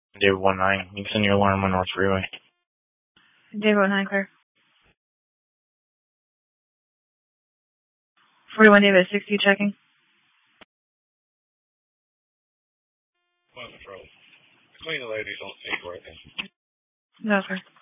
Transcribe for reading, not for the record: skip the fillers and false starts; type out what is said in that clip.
David 19. You can send your alarm on North Freeway. David 19, clear. 41 David 60, checking. Patrol. Clean the ladies on seat right now. No, sir.